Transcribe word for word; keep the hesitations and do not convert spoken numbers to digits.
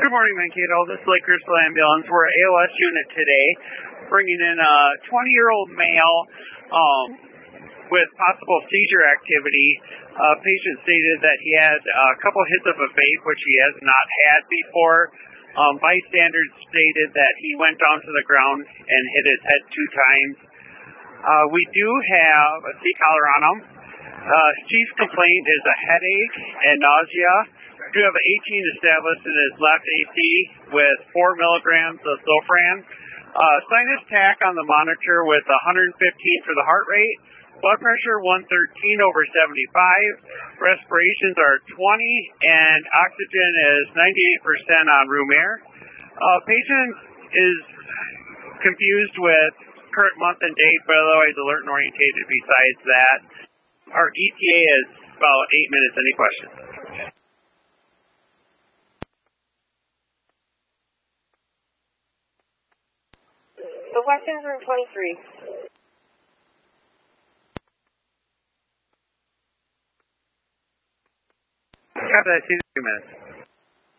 Good morning, Mankato. This is Lake Crystal Ambulance. We're at A L S unit today, bringing in a twenty-year-old male um, with possible seizure activity. Uh, patient stated that he had a couple hits of a vape, which he has not had before. Um, bystanders stated that he went down to the ground and hit his head two times. Uh, we do have a C-collar on him. Uh, chief complaint is a headache and nausea. We do have an eighteen established in his left A C with four milligrams of Zofran. Uh, sinus tach on the monitor with one hundred fifteen for the heart rate. Blood pressure one thirteen over seventy-five. Respirations are twenty, and oxygen is ninety-eight percent on room air. Uh, patient is confused with current month and date, but otherwise alert and orientated besides that. Our E T A is about eight minutes. Any questions? The Western room twenty-three. Got that, two minutes.